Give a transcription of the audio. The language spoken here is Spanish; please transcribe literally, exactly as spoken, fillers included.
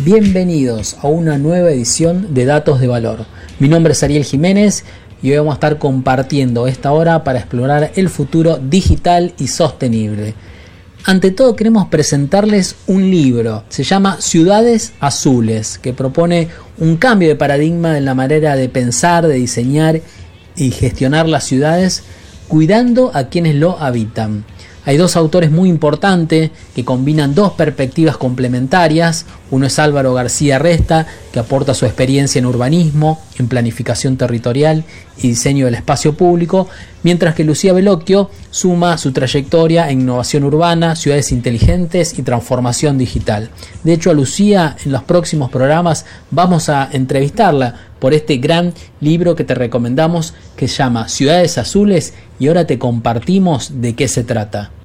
Bienvenidos a una nueva edición de Datos de Valor. Mi nombre es Ariel Jiménez y hoy vamos a estar compartiendo esta hora para explorar el futuro digital y sostenible. Ante todo queremos presentarles un libro, se llama Ciudades Azules, que propone un cambio de paradigma en la manera de pensar, de diseñar y gestionar las ciudades, cuidando a quienes lo habitan. Hay dos autores muy importantes que combinan dos perspectivas complementarias. Uno es Álvaro García Resta, que aporta su experiencia en urbanismo, en planificación territorial y diseño del espacio público, mientras que Lucía Bellocchio suma su trayectoria en innovación urbana, ciudades inteligentes y transformación digital. De hecho, a Lucía en los próximos programas vamos a entrevistarla por este gran libro que te recomendamos, que se llama Ciudades Azules, y ahora te compartimos de qué se trata.